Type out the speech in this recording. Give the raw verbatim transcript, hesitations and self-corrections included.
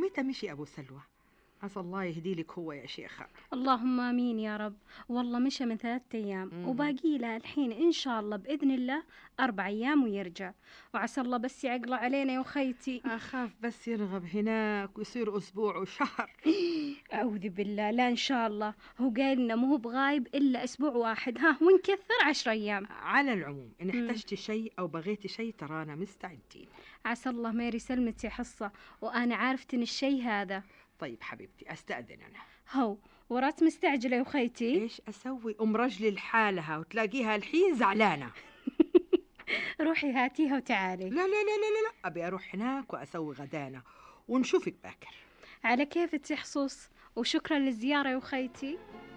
ومتى مشي أبو سلوى؟ عسى الله يهدي لك هو يا شيخة. اللهم آمين يا رب. والله مشى من ثلاثة أيام مم. وباقي له الحين إن شاء الله بإذن الله أربع أيام ويرجع، وعسى الله بس يعقله علينا يا أخيتي. أخاف بس يرغب هناك ويصير أسبوع وشهر. أعوذ بالله، لا إن شاء الله، هو قايل لنا مو بغايب إلا أسبوع واحد، ها ونكثر عشر أيام. على العموم إن احتجتي شيء أو بغيتي شيء ترانا مستعدين. عسى الله ما يسلمتي حصة، وأنا عارفتن الشيء هذا. طيب حبيبتي أستأذن أنا. هو ورات مستعجلة يا أخيتي. إيش أسوي؟ أم رجلي لحالها وتلاقيها الحين زعلانة. روحي هاتيها وتعالي. لا لا لا لا لا، أبي أروح هناك وأسوي غدانا ونشوفك باكر. على كيف تحصص، وشكرا للزيارة يا أخيتي.